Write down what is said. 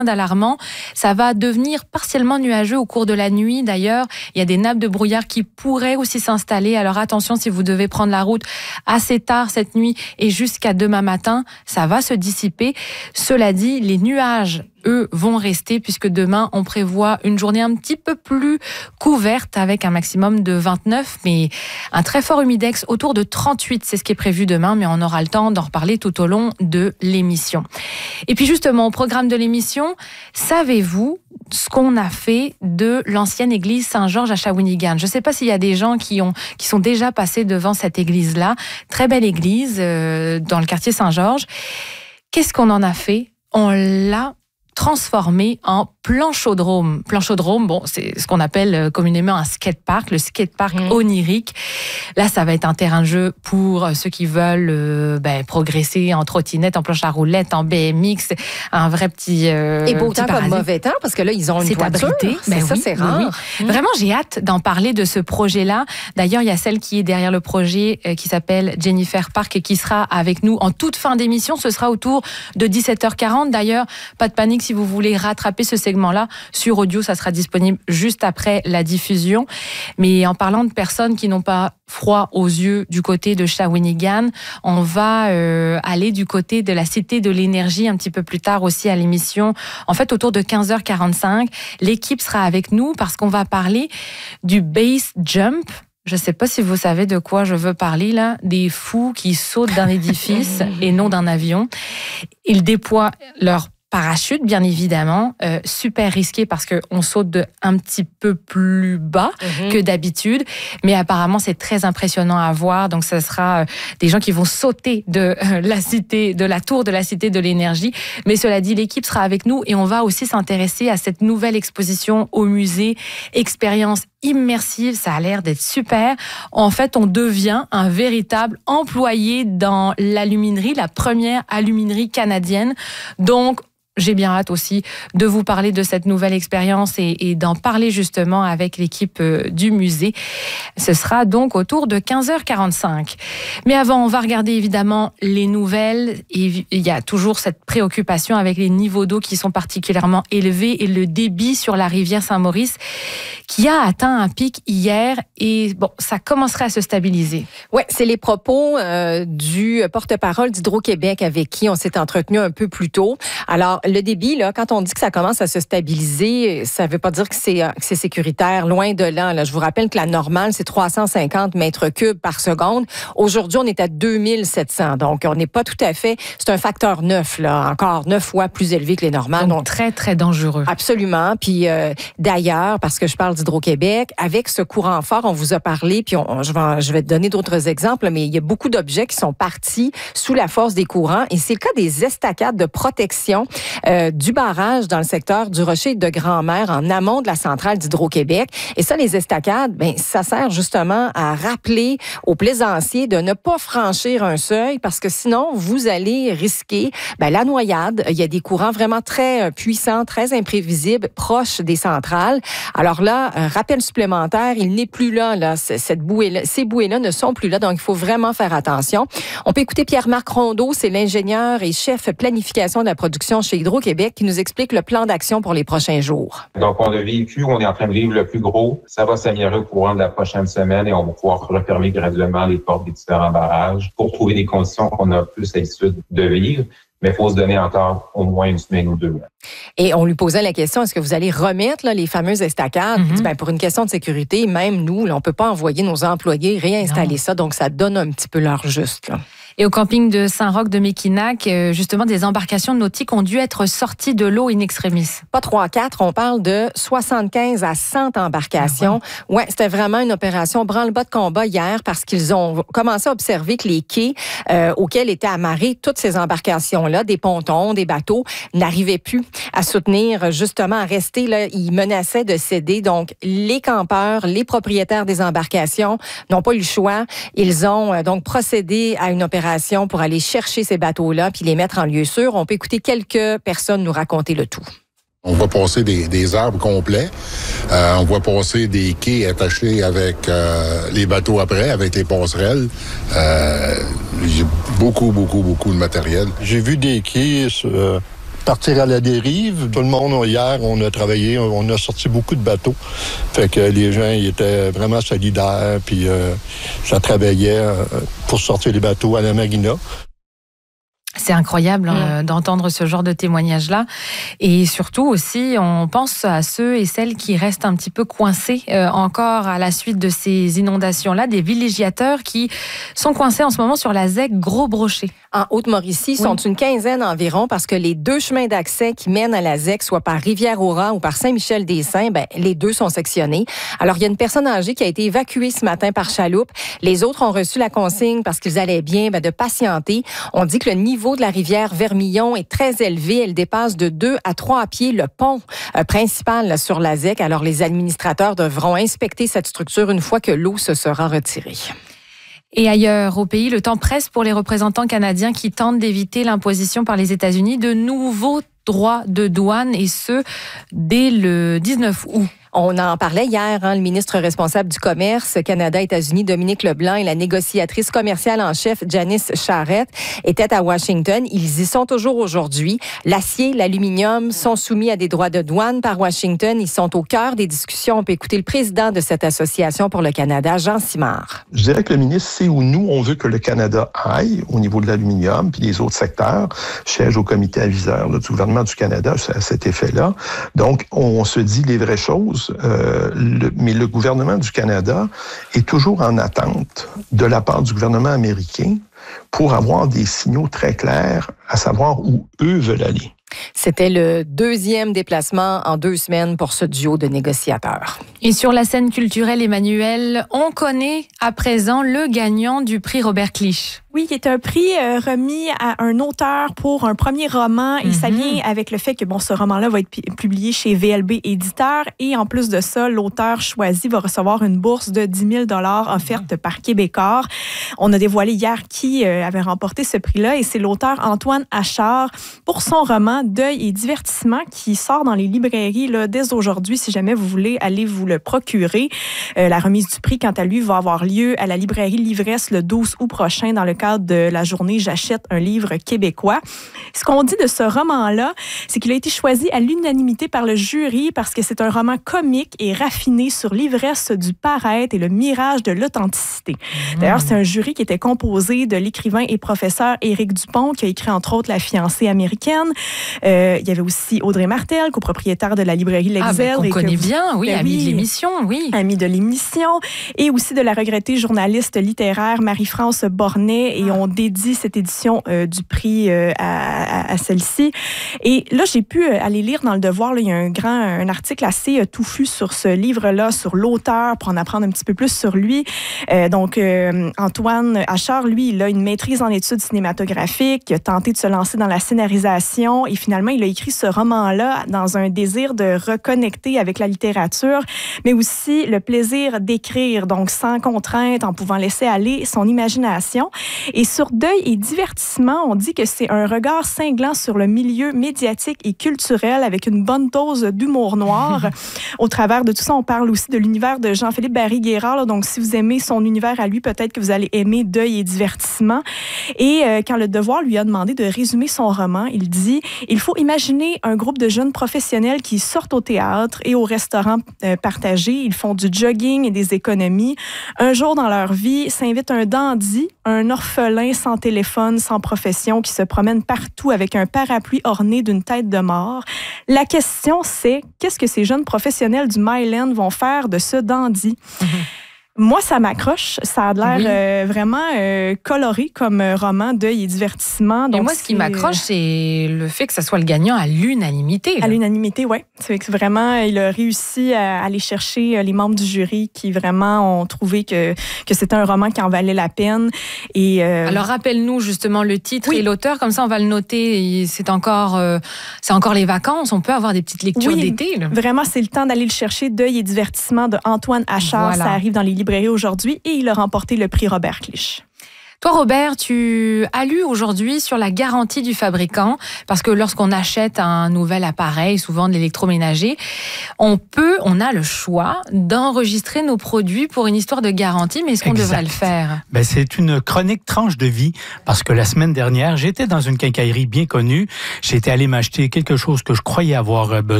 d'alarmant. Ça va devenir partiellement nuageux au cours de la nuit. D'ailleurs, il y a des nappes de brouillard qui pourraient aussi s'installer. Alors attention, si vous devez prendre la route assez tard cette nuit et jusqu'à demain matin, ça va se dissiper. Cela dit, les nuages, eux, vont rester puisque demain, on prévoit une journée un petit peu plus couverte avec un maximum de 29, mais un très fort humidex autour de 38. C'est ce qui est prévu demain, mais on aura le temps d'en reparler tout au long de l'émission. Et puis justement, au programme de l'émission, savez-vous ce qu'on a fait de l'ancienne église Saint-Georges à Shawinigan? Je ne sais pas s'il y a des gens qui sont déjà passés devant cette église-là. Très belle église dans le quartier Saint-Georges. Qu'est-ce qu'on en a fait? On l'a transformé en planchodrome. Planchodrome, bon, c'est ce qu'on appelle communément un skatepark, le skatepark onirique. Là, ça va être un terrain de jeu pour ceux qui veulent progresser en trottinette, en planche à roulettes, en BMX, un vrai petit et beau temps comme mauvais temps, parce que là, ils ont une voiture. C'est rare. Oui. Vraiment, j'ai hâte d'en parler de ce projet-là. D'ailleurs, il y a celle qui est derrière le projet qui s'appelle Jennifer Park et qui sera avec nous en toute fin d'émission. Ce sera autour de 17h40. D'ailleurs, pas de panique si vous voulez rattraper ce segment-là sur audio, ça sera disponible juste après la diffusion. Mais en parlant de personnes qui n'ont pas froid aux yeux du côté de Shawinigan, on va aller du côté de la Cité de l'Énergie un petit peu plus tard aussi à l'émission. En fait, autour de 15h45, l'équipe sera avec nous parce qu'on va parler du base jump. Je ne sais pas si vous savez de quoi je veux parler là, des fous qui sautent d'un édifice et non d'un avion. Ils déploient leur parachute, bien évidemment, super risqué parce qu'on saute de un petit peu plus bas que d'habitude, mais apparemment c'est très impressionnant à voir. Donc ce sera des gens qui vont sauter de la tour de la Cité de l'Énergie. Mais cela dit, l'équipe sera avec nous et on va aussi s'intéresser à cette nouvelle exposition au musée, expérience immersive, ça a l'air d'être super. En fait, on devient un véritable employé dans l'aluminerie, la première aluminerie canadienne. Donc, j'ai bien hâte aussi de vous parler de cette nouvelle expérience et d'en parler justement avec l'équipe du musée. Ce sera donc autour de 15h45. Mais avant, on va regarder évidemment les nouvelles. Et il y a toujours cette préoccupation avec les niveaux d'eau qui sont particulièrement élevés et le débit sur la rivière Saint-Maurice qui a atteint un pic hier et bon, ça commencerait à se stabiliser. Ouais, c'est les propos du porte-parole d'Hydro-Québec avec qui on s'est entretenu un peu plus tôt. Alors, le débit, là, quand on dit que ça commence à se stabiliser, ça ne veut pas dire que c'est sécuritaire. Loin de là, là. Je vous rappelle que la normale, c'est 350 mètres cubes par seconde. Aujourd'hui, on est à 2700. Donc, on n'est pas tout à fait... C'est un facteur 9, là, encore 9 fois plus élevé que les normales. Donc très, très dangereux. Absolument. Puis, d'ailleurs, parce que je parle d'Hydro-Québec, avec ce courant fort, on vous a parlé, puis je vais te donner d'autres exemples, mais il y a beaucoup d'objets qui sont partis sous la force des courants. Et c'est le cas des estacades de protection du barrage dans le secteur du Rocher de Grand-Mère en amont de la centrale d'Hydro-Québec. Et ça, les estacades, ça sert justement à rappeler aux plaisanciers de ne pas franchir un seuil parce que sinon, vous allez risquer la noyade. Il y a des courants vraiment très puissants, très imprévisibles, proches des centrales. Alors là, rappel supplémentaire, il n'est plus là. Ces bouées-là ne sont plus là, donc il faut vraiment faire attention. On peut écouter Pierre-Marc Rondeau, c'est l'ingénieur et chef planification de la production chez Hydro-Québec qui nous explique le plan d'action pour les prochains jours. Donc, on a vécu, on est en train de vivre le plus gros. Ça va s'améliorer au courant de la prochaine semaine et on va pouvoir refermer graduellement les portes des différents barrages pour trouver des conditions qu'on a plus l'habitude de vivre. Mais il faut se donner encore au moins une semaine ou deux. Et on lui posait la question, est-ce que vous allez remettre les fameuses estacades? Il dit, pour une question de sécurité, même nous, on ne peut pas envoyer nos employés réinstaller ça. Donc, ça donne un petit peu l'heure juste. Là. Et au camping de Saint-Roch de Mekinac, justement, des embarcations nautiques ont dû être sorties de l'eau in extremis. Pas 3-4, on parle de 75 à 100 embarcations. Ouais, c'était vraiment une opération branle-bas de combat hier parce qu'ils ont commencé à observer que les quais auxquels étaient amarrés toutes ces embarcations-là, des pontons, des bateaux, n'arrivaient plus à soutenir, justement, à rester là. Ils menaçaient de céder. Donc, les campeurs, les propriétaires des embarcations n'ont pas eu le choix. Ils ont donc procédé à une opération pour aller chercher ces bateaux-là puis les mettre en lieu sûr. On peut écouter quelques personnes nous raconter le tout. On va passer des arbres complets. On va passer des quais attachés avec les bateaux après, avec les passerelles. J'ai beaucoup de matériel. J'ai vu des quais partir à la dérive. Tout le monde, hier, on a travaillé, on a sorti beaucoup de bateaux. Fait que les gens, ils étaient vraiment solidaires, puis ça travaillait pour sortir les bateaux à la marina. C'est incroyable d'entendre ce genre de témoignages-là. Et surtout aussi, on pense à ceux et celles qui restent un petit peu coincés encore à la suite de ces inondations-là, des villégiateurs qui sont coincés en ce moment sur la ZEC Gros-Brochet. En Haute-Mauricie, sont une quinzaine environ parce que les 2 chemins d'accès qui mènent à la ZEC, soit par Rivière-au-Rang ou par Saint-Michel-des-Saints, les 2 sont sectionnés. Alors, il y a une personne âgée qui a été évacuée ce matin par chaloupe. Les autres ont reçu la consigne parce qu'ils allaient bien de patienter. On dit que le niveau de la rivière Vermillon est très élevé. Elle dépasse de 2 à 3 pieds le pont principal là, sur la ZEC. Alors, les administrateurs devront inspecter cette structure une fois que l'eau se sera retirée. Et ailleurs au pays, le temps presse pour les représentants canadiens qui tentent d'éviter l'imposition par les États-Unis de nouveaux droits de douane, et ce, dès le 19 août. On en parlait hier, le ministre responsable du commerce Canada-États-Unis, Dominique Leblanc, et la négociatrice commerciale en chef, Janice Charette, étaient à Washington. Ils y sont toujours aujourd'hui. L'acier, l'aluminium sont soumis à des droits de douane par Washington. Ils sont au cœur des discussions. On peut écouter le président de cette association pour le Canada, Jean Simard. Je dirais que le ministre sait où nous, on veut que le Canada aille au niveau de l'aluminium, puis les autres secteurs siègent au comité aviseur du gouvernement du Canada à cet effet-là. Donc, on se dit les vraies choses. Mais le gouvernement du Canada est toujours en attente de la part du gouvernement américain pour avoir des signaux très clairs à savoir où eux veulent aller. C'était le 2e déplacement en 2 semaines pour ce duo de négociateurs. Et sur la scène culturelle, Emmanuel, on connaît à présent le gagnant du prix Robert Clich. Oui, qui est un prix remis à un auteur pour un premier roman. Et ça vient avec le fait que ce roman-là va être publié chez VLB Éditeur. Et en plus de ça, l'auteur choisi va recevoir une bourse de 10 000 $ offerte par Québécois. On a dévoilé hier qui avait remporté ce prix-là. Et c'est l'auteur Antoine Achard pour son roman Deuil et divertissement qui sort dans les librairies là, dès aujourd'hui, si jamais vous voulez aller vous le procurer. La remise du prix, quant à lui, va avoir lieu à la librairie L'Ivresse le 12 août prochain dans le cadre de la journée J'achète un livre québécois. Ce qu'on dit de ce roman-là, c'est qu'il a été choisi à l'unanimité par le jury parce que c'est un roman comique et raffiné sur l'ivresse du paraître et le mirage de l'authenticité. D'ailleurs, c'est un jury qui était composé de l'écrivain et professeur Éric Dupont, qui a écrit entre autres La fiancée américaine. Il y avait aussi Audrey Martel, copropriétaire de la librairie L'Exèdre. Qu'on connaît bien, oui, amie de l'émission, oui. Amie de l'émission. Et aussi de la regrettée journaliste littéraire Marie-France Bornet. Et on dédie cette édition du prix à celle-ci. Et là, j'ai pu aller lire dans Le Devoir, là, il y a un article assez touffu sur ce livre-là, sur l'auteur, pour en apprendre un petit peu plus sur lui. Donc, Antoine Achard, lui, il a une maîtrise en études cinématographiques, il a tenté de se lancer dans la scénarisation et finalement, il a écrit ce roman-là dans un désir de reconnecter avec la littérature, mais aussi le plaisir d'écrire, donc sans contrainte, en pouvant laisser aller son imagination. Et sur Deuil et divertissement, on dit que c'est un regard cinglant sur le milieu médiatique et culturel avec une bonne dose d'humour noir. Au travers de tout ça, on parle aussi de l'univers de Jean-Philippe Barry-Guérard. Là, donc, si vous aimez son univers à lui, peut-être que vous allez aimer Deuil et divertissement. Et quand Le Devoir lui a demandé de résumer son roman, il dit « Il faut imaginer un groupe de jeunes professionnels qui sortent au théâtre et au restaurant partagé. Ils font du jogging et des économies. Un jour dans leur vie, s'invite un dandy, un orphelin sans téléphone, sans profession, qui se promène partout avec un parapluie orné d'une tête de mort. La question, c'est qu'est-ce que ces jeunes professionnels du Myland vont faire de ce dandy? Moi, ça m'accroche. Ça a l'air vraiment coloré comme roman, Deuil et divertissement. Donc, et moi, ce qui m'accroche, c'est le fait que ça soit le gagnant à l'unanimité. Là. À l'unanimité, oui. C'est que vraiment, il a réussi à aller chercher les membres du jury qui vraiment ont trouvé que c'était un roman qui en valait la peine. Et, alors, rappelle-nous justement le titre et l'auteur. Comme ça, on va le noter. C'est encore les vacances. On peut avoir des petites lectures d'été. Là. Vraiment, c'est le temps d'aller le chercher. Deuil et divertissement de Antoine Achard. Voilà. Ça arrive dans les librairies aujourd'hui et il a remporté le prix Robert Clich. Toi, Robert, tu as lu aujourd'hui sur la garantie du fabricant, parce que lorsqu'on achète un nouvel appareil, souvent de l'électroménager, on a le choix d'enregistrer nos produits pour une histoire de garantie, mais est-ce qu'on devrait le faire? Ben, c'est une chronique tranche de vie, parce que la semaine dernière, j'étais dans une quincaillerie bien connue, j'étais allé m'acheter quelque chose que je croyais avoir besoin.